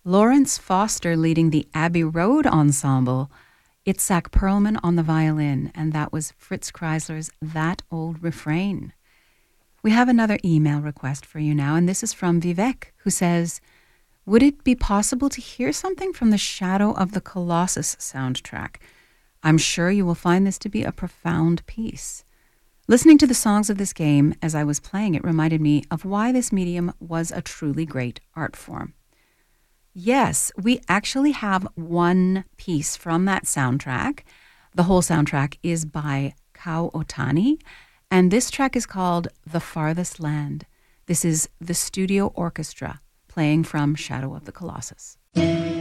Lawrence Foster leading the Abbey Road Ensemble, Itzhak Perlman on the violin, and that was Fritz Kreisler's That Old Refrain. We have another email request for you now, and this is from Vivek, who says, would it be possible to hear something from the Shadow of the Colossus soundtrack? I'm sure you will find this to be a profound piece. Listening to the songs of this game as I was playing it reminded me of why this medium was a truly great art form. Yes, we actually have one piece from that soundtrack. The whole soundtrack is by Kao Otani, and this track is called The Farthest Land. This is the studio orchestra playing from Shadow of the Colossus.